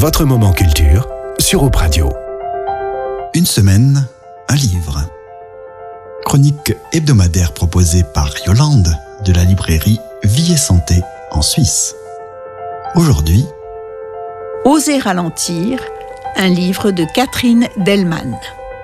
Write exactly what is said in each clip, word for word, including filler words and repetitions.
votre moment culture sur Hope Radio. Une semaine, un livre. Chronique hebdomadaire proposée par Yolande de la librairie Vie et Santé en Suisse. Aujourd'hui, Oser ralentir, un livre de Catherine Delman.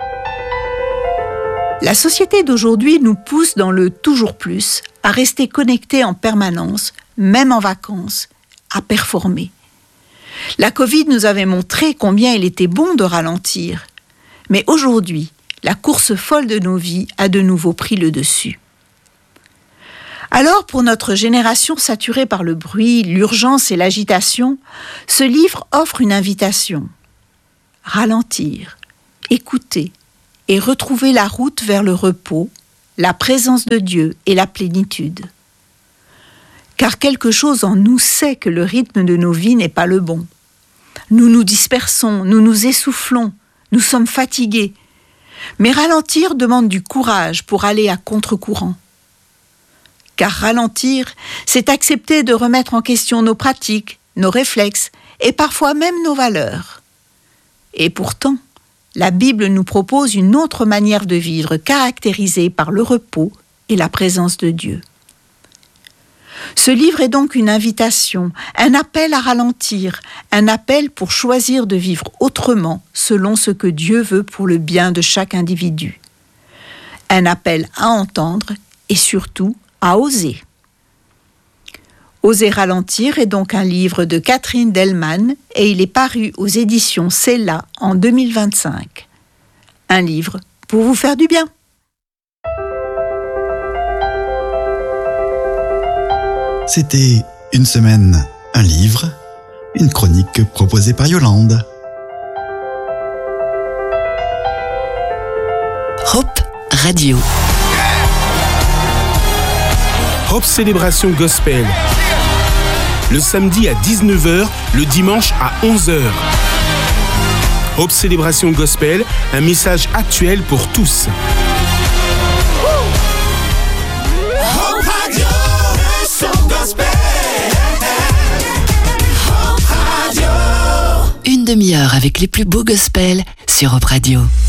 La société d'aujourd'hui nous pousse dans le toujours plus, à rester connectés en permanence, même en vacances, à performer. La Covid nous avait montré combien il était bon de ralentir. Mais aujourd'hui, la course folle de nos vies a de nouveau pris le dessus. Alors, pour notre génération saturée par le bruit, l'urgence et l'agitation, ce livre offre une invitation. Ralentir, écouter et retrouver la route vers le repos, la présence de Dieu et la plénitude. Car quelque chose en nous sait que le rythme de nos vies n'est pas le bon. Nous nous dispersons, nous nous essoufflons, nous sommes fatigués. Mais ralentir demande du courage pour aller à contre-courant. Car ralentir, c'est accepter de remettre en question nos pratiques, nos réflexes et parfois même nos valeurs. Et pourtant, la Bible nous propose une autre manière de vivre caractérisée par le repos et la présence de Dieu. Ce livre est donc une invitation, un appel à ralentir, un appel pour choisir de vivre autrement selon ce que Dieu veut pour le bien de chaque individu. Un appel à entendre et surtout à oser. Oser ralentir est donc un livre de Catherine Delman et il est paru aux éditions Cella en deux mille vingt-cinq. Un livre pour vous faire du bien. c'était Une semaine, un livre, une chronique proposée par Yolande. Hope Radio. Hope Célébration Gospel. Le samedi à dix-neuf heures, le dimanche à onze heures. Hope Célébration Gospel, un message actuel pour tous. Hope Radio, son gospel. Hope Radio. Une demi-heure avec les plus beaux gospels sur Hope Radio.